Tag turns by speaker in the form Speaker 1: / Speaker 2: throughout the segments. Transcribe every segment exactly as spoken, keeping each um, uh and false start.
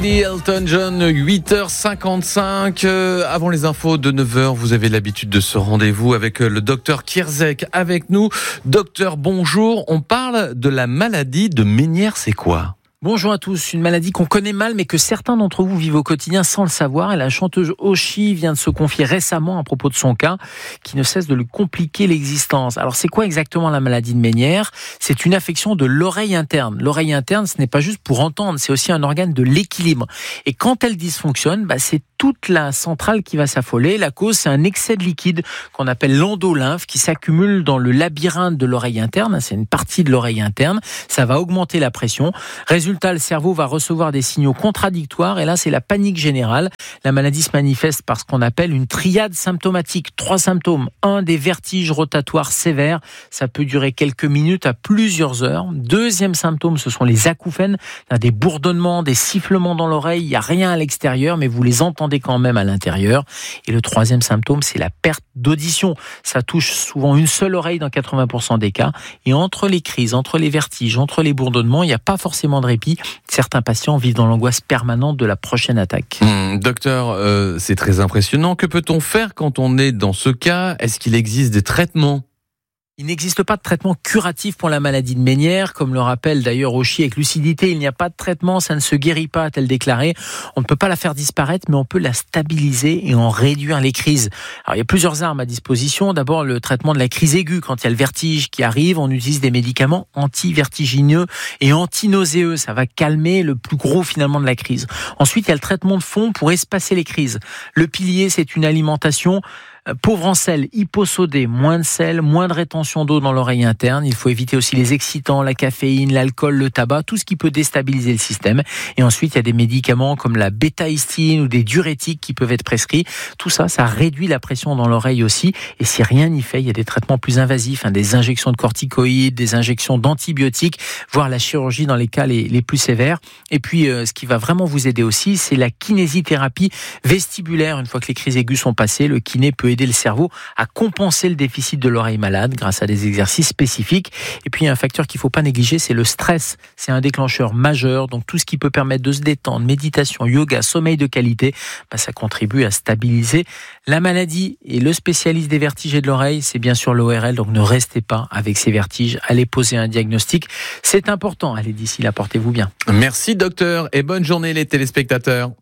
Speaker 1: Elton John, huit heures cinquante-cinq. Euh, avant les infos de neuf heures, vous avez l'habitude de ce rendez-vous avec le docteur Kierzek avec nous. Docteur, bonjour. On parle de la maladie de Ménière, c'est quoi ?
Speaker 2: Bonjour à tous, une maladie qu'on connaît mal mais que certains d'entre vous vivent au quotidien sans le savoir. Et la chanteuse Oshi vient de se confier récemment à propos de son cas qui ne cesse de lui compliquer l'existence. Alors c'est quoi exactement la maladie de Ménière ? C'est une affection de l'oreille interne. L'oreille interne, ce n'est pas juste pour entendre, c'est aussi un organe de l'équilibre. Et quand elle dysfonctionne, bah, c'est toute la centrale qui va s'affoler. La cause, c'est un excès de liquide qu'on appelle l'endolymphe qui s'accumule dans le labyrinthe de l'oreille interne. C'est une partie de l'oreille interne. Ça va augmenter la pression. Résultat, le cerveau va recevoir des signaux contradictoires et là, c'est la panique générale. La maladie se manifeste par ce qu'on appelle une triade symptomatique. Trois symptômes. Un, des vertiges rotatoires sévères. Ça peut durer quelques minutes à plusieurs heures. Deuxième symptôme, ce sont les acouphènes. Il y a des bourdonnements, des sifflements dans l'oreille. Il n'y a rien à l'extérieur, mais vous les entendez quand même à l'intérieur. Et le troisième symptôme, c'est la perte d'audition. Ça touche souvent une seule oreille dans quatre-vingts pour cent des cas. Et entre les crises, entre les vertiges, entre les bourdonnements, il n'y a pas forcément de répit. Certains patients vivent dans l'angoisse permanente de la prochaine attaque.
Speaker 1: Mmh, docteur, euh, c'est très impressionnant. Que peut-on faire quand on est dans ce cas ? Est-ce qu'il existe des traitements ?
Speaker 2: Il n'existe pas de traitement curatif pour la maladie de Ménière, comme le rappelle d'ailleurs Oshi avec lucidité. Il n'y a pas de traitement, ça ne se guérit pas, a-t-elle déclaré. On ne peut pas la faire disparaître, mais on peut la stabiliser et en réduire les crises. Alors, il y a plusieurs armes à disposition. D'abord, le traitement de la crise aiguë. Quand il y a le vertige qui arrive, on utilise des médicaments anti-vertigineux et anti-nauséeux. Ça va calmer le plus gros finalement de la crise. Ensuite, il y a le traitement de fond pour espacer les crises. Le pilier, c'est une alimentation pauvre en sel, hyposodé, moins de sel, moins de rétention d'eau dans l'oreille interne. Il faut éviter aussi les excitants, la caféine, l'alcool, le tabac, tout ce qui peut déstabiliser le système. Et ensuite, il y a des médicaments comme la bétaïstine ou des diurétiques qui peuvent être prescrits. Tout ça, ça réduit la pression dans l'oreille aussi. Et si rien n'y fait, il y a des traitements plus invasifs, hein, des injections de corticoïdes, des injections d'antibiotiques, voire la chirurgie dans les cas les, les plus sévères. Et puis, euh, ce qui va vraiment vous aider aussi, c'est la kinésithérapie vestibulaire. Une fois que les crises aiguës sont passées, le kiné peut aider le cerveau à compenser le déficit de l'oreille malade grâce à des exercices spécifiques. Et puis, il y a un facteur qu'il ne faut pas négliger, c'est le stress. C'est un déclencheur majeur. Donc, tout ce qui peut permettre de se détendre, méditation, yoga, sommeil de qualité, bah, ça contribue à stabiliser la maladie. Et le spécialiste des vertiges et de l'oreille, c'est bien sûr l'O R L. Donc, ne restez pas avec ces vertiges. Allez poser un diagnostic. C'est important. Allez, d'ici là, portez-vous bien.
Speaker 1: Merci, docteur. Et bonne journée, les téléspectateurs.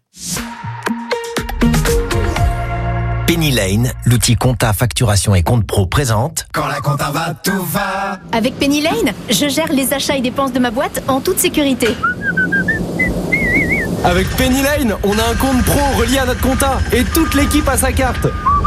Speaker 3: Penny Lane, l'outil compta, facturation et compte pro présente.
Speaker 4: Quand la compta va, tout va.
Speaker 5: Avec Penny Lane, je gère les achats et dépenses de ma boîte en toute sécurité.
Speaker 6: Avec Penny Lane, on a un compte pro relié à notre compta et toute l'équipe a sa carte.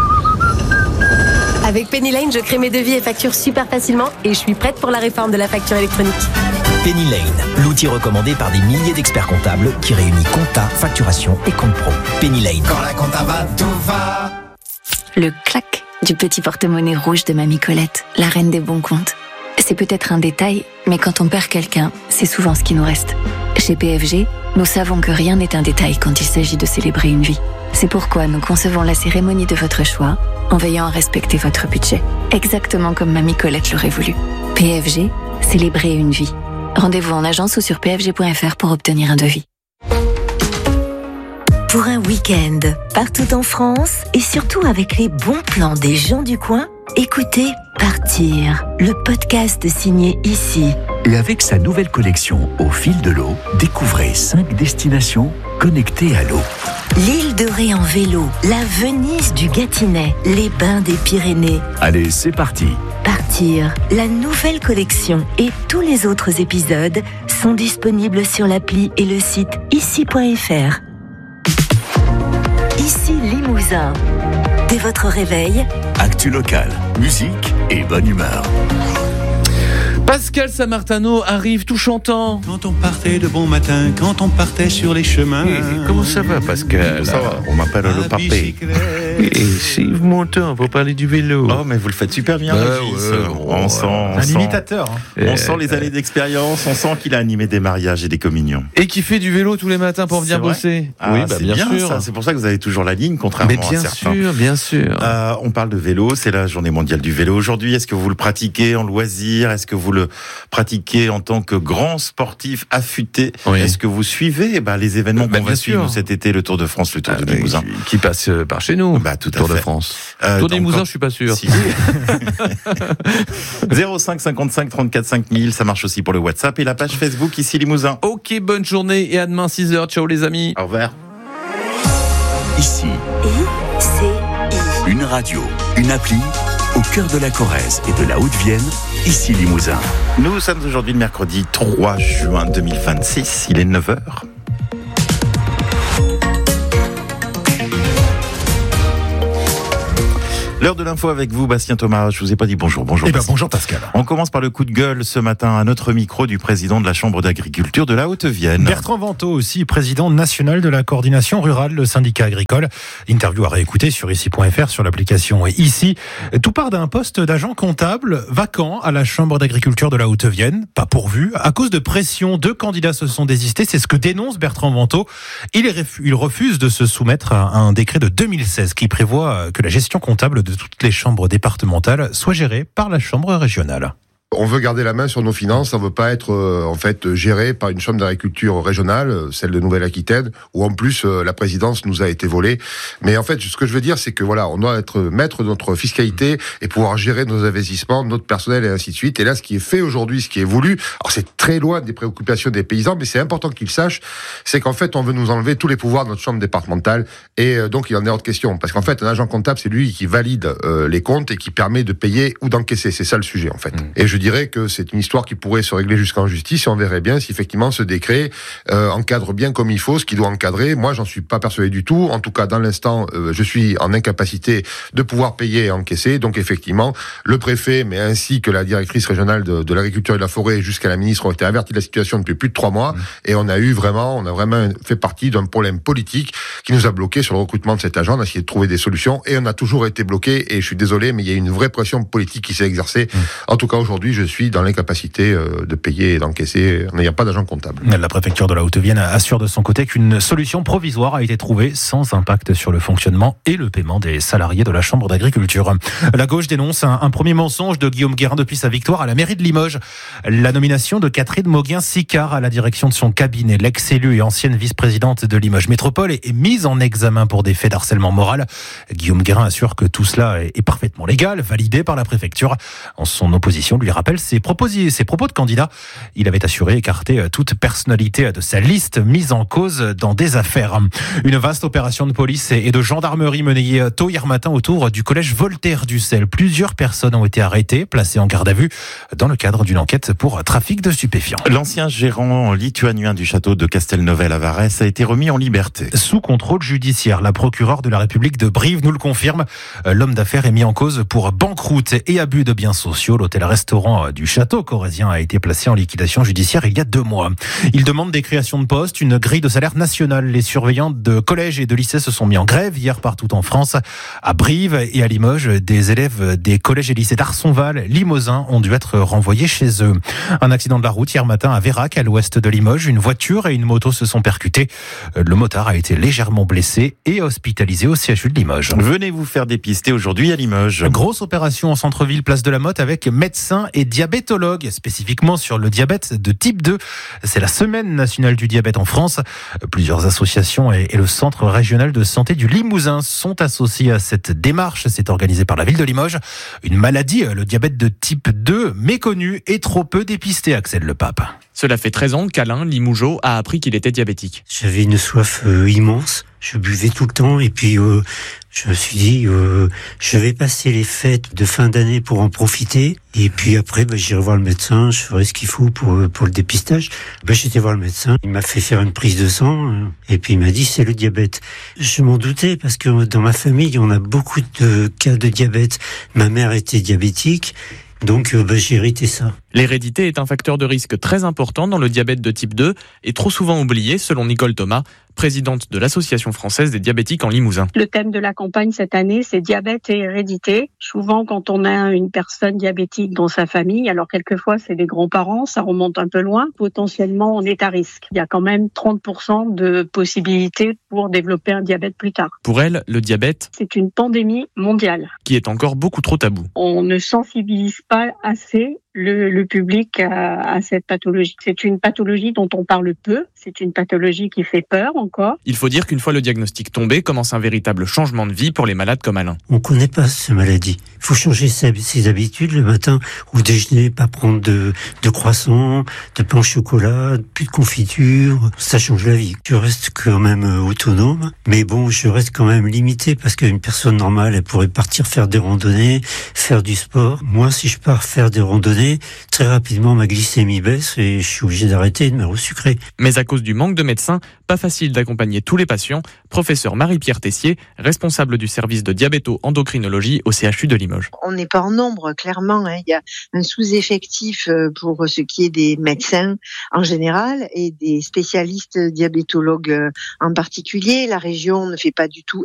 Speaker 5: Avec Penny Lane, je crée mes devis et factures super facilement et je suis prête pour la réforme de la facture électronique.
Speaker 3: Penny Lane, l'outil recommandé par des milliers d'experts comptables qui réunit compta, facturation et compte pro. Penny Lane.
Speaker 4: Quand la compta va, tout va.
Speaker 7: Le clac du petit porte-monnaie rouge de Mamie Colette, la reine des bons comptes. C'est peut-être un détail, mais quand on perd quelqu'un, c'est souvent ce qui nous reste. Chez P F G, nous savons que rien n'est un détail quand il s'agit de célébrer une vie. C'est pourquoi nous concevons la cérémonie de votre choix en veillant à respecter votre budget. Exactement comme Mamie Colette l'aurait voulu. P F G, célébrer une vie. Rendez-vous en agence ou sur p f g point f r pour obtenir un devis.
Speaker 8: Pour un week-end, partout en France et surtout avec les bons plans des gens du coin, écoutez Partir, le podcast signé Ici.
Speaker 9: Et avec sa nouvelle collection Au fil de l'eau, découvrez cinq destinations connectées à l'eau.
Speaker 8: L'île de Ré en vélo, la Venise du Gâtinais, les bains des Pyrénées.
Speaker 9: Allez, c'est parti.
Speaker 8: Partir, la nouvelle collection et tous les autres épisodes sont disponibles sur l'appli et le site ici point f r. Ici Limousin. Dès votre réveil,
Speaker 9: actu local, musique et bonne humeur.
Speaker 1: Pascal Samartano arrive tout chantant.
Speaker 10: Quand on partait de bon matin, quand on partait sur les chemins.
Speaker 11: Et comment ça va, Pascal?
Speaker 10: Ça va.
Speaker 11: On m'appelle le papé.
Speaker 1: Et si vous montez, on va parler du vélo.
Speaker 11: Oh, mais vous le faites super bien,
Speaker 1: bah,
Speaker 11: Régis.
Speaker 1: ouais,
Speaker 11: on
Speaker 1: ouais,
Speaker 11: sent, on
Speaker 6: un
Speaker 11: sent,
Speaker 6: imitateur. Hein.
Speaker 11: On sent les années d'expérience, on sent qu'il a animé des mariages et des communions.
Speaker 1: Et qui fait du vélo tous les matins pour venir bosser.
Speaker 11: Ah,
Speaker 1: oui, bah,
Speaker 11: c'est
Speaker 1: bien,
Speaker 11: bien
Speaker 1: sûr.
Speaker 11: ça. C'est pour ça que vous avez toujours la ligne, contrairement
Speaker 1: Mais bien
Speaker 11: à certains.
Speaker 1: sûr, bien sûr.
Speaker 11: Euh, on parle de vélo, c'est la journée mondiale du vélo aujourd'hui. Est-ce que vous le pratiquez en loisir? Est-ce que vous le pratiquez en tant que grand sportif affûté?
Speaker 1: Oui.
Speaker 11: Est-ce que vous suivez bah, les événements
Speaker 1: bah,
Speaker 11: qu'on
Speaker 1: bien
Speaker 11: va suivre
Speaker 1: sûr.
Speaker 11: cet été, le Tour de France, le Tour
Speaker 1: Ah,
Speaker 11: de Limousin
Speaker 1: qui, qui passe par chez nous.
Speaker 11: Bah, tout à
Speaker 1: Tour
Speaker 11: fait.
Speaker 1: de France.
Speaker 11: Euh,
Speaker 1: Tour de Limousin,
Speaker 11: encore...
Speaker 1: je suis pas sûr.
Speaker 11: Si. zéro cinq cinquante-cinq trente-quatre cinq mille, ça marche aussi pour le WhatsApp et la page Facebook ici Limousin.
Speaker 1: Ok, bonne journée et à demain six heures. Ciao les amis.
Speaker 11: Au revoir.
Speaker 9: Ici, une radio, une appli, au cœur de la Corrèze et de la Haute-Vienne, ici Limousin.
Speaker 11: Nous sommes aujourd'hui le mercredi trois juin deux mille vingt-six, il est neuf heures. L'heure de l'info avec vous, Bastien Thomas. Je vous ai pas dit bonjour. Bonjour.
Speaker 12: Eh ben,
Speaker 11: Bastien.
Speaker 12: bonjour Pascal.
Speaker 11: On commence par le coup de gueule ce matin à notre micro du président de la Chambre d'agriculture de la Haute-Vienne.
Speaker 12: Bertrand Vantaux, aussi président national de la coordination rurale, le syndicat agricole. Interview à réécouter sur ici point f r, sur l'application Ici. Tout part d'un poste d'agent comptable vacant à la Chambre d'agriculture de la Haute-Vienne. Pas pourvu. À cause de pression, deux candidats se sont désistés. C'est ce que dénonce Bertrand Vantaux. Il, est, il refuse de se soumettre à un décret de deux mille seize qui prévoit que la gestion comptable de toutes les chambres départementales soit gérée par la chambre régionale.
Speaker 13: On veut garder la main sur nos finances, on veut pas être euh, en fait géré par une chambre d'agriculture régionale, celle de Nouvelle-Aquitaine, où en plus euh, la présidence nous a été volée. Mais en fait, ce que je veux dire, c'est que voilà, on doit être maître de notre fiscalité et pouvoir gérer nos investissements, notre personnel et ainsi de suite. Et là, ce qui est fait aujourd'hui, ce qui est voulu, alors c'est très loin des préoccupations des paysans, mais c'est important qu'ils sachent, c'est qu'en fait, on veut nous enlever tous les pouvoirs de notre chambre départementale. Et euh, donc, il en est hors de question, parce qu'en fait, un agent comptable, c'est lui qui valide euh, les comptes et qui permet de payer ou d'encaisser. C'est ça le sujet, en fait. Mmh. Et je Je dirais que c'est une histoire qui pourrait se régler jusqu'en justice et on verrait bien si effectivement ce décret euh, encadre bien comme il faut ce qu'il doit encadrer. Moi, j'en suis pas persuadé du tout. En tout cas, dans l'instant, euh, je suis en incapacité de pouvoir payer et encaisser. Donc effectivement, le préfet, mais ainsi que la directrice régionale de, de l'agriculture et de la forêt jusqu'à la ministre ont été avertis de la situation depuis plus de trois mois. Mmh. Et on a eu vraiment, on a vraiment fait partie d'un problème politique qui nous a bloqué sur le recrutement de cet agent. On a essayé de trouver des solutions et on a toujours été bloqué. Et je suis désolé, mais il y a une vraie pression politique qui s'est exercée. Mmh. En tout cas, aujourd'hui, je suis dans l'incapacité de payer et d'encaisser en n'ayant pas d'agent comptable.
Speaker 12: La préfecture de la Haute-Vienne assure de son côté qu'une solution provisoire a été trouvée sans impact sur le fonctionnement et le paiement des salariés de la Chambre d'agriculture. La gauche dénonce un, un premier mensonge de Guillaume Guérin depuis sa victoire à la mairie de Limoges. La nomination de Catherine Mauguin-Sicard à la direction de son cabinet. L'ex-élue et ancienne vice-présidente de Limoges Métropole est, est mise en examen pour des faits d'harcèlement moral. Guillaume Guérin assure que tout cela est, est parfaitement légal, validé par la préfecture. En son opposition, lui rappelle ses propos, ses propos de candidat. Il avait assuré écarter toute personnalité de sa liste mise en cause dans des affaires. Une vaste opération de police et de gendarmerie menée tôt hier matin autour du collège Voltaire-Dussel. Plusieurs personnes ont été arrêtées, placées en garde à vue dans le cadre d'une enquête pour trafic de stupéfiants.
Speaker 11: L'ancien gérant lituanien du château de Castelnovel à Varès a été remis en liberté.
Speaker 12: Sous contrôle judiciaire, la procureure de la République de Brive nous le confirme. L'homme d'affaires est mis en cause pour banqueroute et abus de biens sociaux. L'hôtel-restaurant du château corrézien a été placé en liquidation judiciaire il y a deux mois. Il demande des créations de postes, une grille de salaire nationale. Les surveillants de collèges et de lycées se sont mis en grève hier partout en France. À Brive et à Limoges, des élèves des collèges et lycées d'Arsonval, Limousin, ont dû être renvoyés chez eux. Un accident de la route hier matin à Vérac, à l'ouest de Limoges. Une voiture et une moto se sont percutées. Le motard a été légèrement blessé et hospitalisé au C H U de Limoges.
Speaker 11: Venez vous faire dépister aujourd'hui à Limoges.
Speaker 12: Grosse opération en centre-ville, place de la Motte, avec médecins et diabétologues, spécifiquement sur le diabète de type deux. C'est la semaine nationale du diabète en France. Plusieurs associations et le centre régional de santé du Limousin sont associés à cette démarche. C'est organisé par la ville de Limoges. Une maladie, le diabète de type deux, méconnue et trop peu dépistée, Axel Le Pape.
Speaker 14: Cela fait treize ans qu'Alain Limougeot a appris qu'il était diabétique.
Speaker 15: J'avais une soif euh, immense, je buvais tout le temps et puis euh, je me suis dit euh, je vais passer les fêtes de fin d'année pour en profiter et puis après bah, j'irai voir le médecin, je ferai ce qu'il faut pour, pour le dépistage. Bah, j'étais voir le médecin, il m'a fait faire une prise de sang euh, et puis il m'a dit c'est le diabète. Je m'en doutais parce que dans ma famille on a beaucoup de cas de diabète. Ma mère était diabétique. Donc, euh, bah, j'ai hérité ça.
Speaker 14: L'hérédité est un facteur de risque très important dans le diabète de type deux et trop souvent oublié, selon Nicole Thomas, présidente de l'Association française des diabétiques en Limousin.
Speaker 16: Le thème de la campagne cette année, c'est diabète et hérédité. Souvent, quand on a une personne diabétique dans sa famille, alors quelquefois c'est les grands-parents, ça remonte un peu loin, potentiellement on est à risque. Il y a quand même trente pour cent de possibilités pour développer un diabète plus tard.
Speaker 14: Pour elle, le diabète,
Speaker 16: c'est une pandémie mondiale
Speaker 14: qui est encore beaucoup trop tabou.
Speaker 16: On ne sensibilise pas assez le, le public à, à cette pathologie. C'est une pathologie dont on parle peu, c'est une pathologie qui fait peur encore.
Speaker 14: Il faut dire qu'une fois le diagnostic tombé, commence un véritable changement de vie pour les malades comme Alain.
Speaker 15: On ne connaît pas cette maladie. Il faut changer ses, ses habitudes le matin au déjeuner, pas prendre de, de croissants, de pain au chocolat, plus de confiture. Ça change la vie. Je reste quand même autonome, mais bon, je reste quand même limité parce qu'une personne normale, elle pourrait partir faire des randonnées, faire du sport. Moi, si je pars faire des randonnées, très rapidement ma glycémie baisse et je suis obligé d'arrêter de me resucrer.
Speaker 14: Mais à cause du manque de médecins, pas facile d'accompagner tous les patients. Professeur Marie-Pierre Tessier, responsable du service de diabéto-endocrinologie au C H U de Limoges.
Speaker 17: On n'est pas en nombre, clairement. Hein. Il y a un sous-effectif pour ce qui est des médecins en général et des spécialistes diabétologues en particulier. La région ne fait pas du tout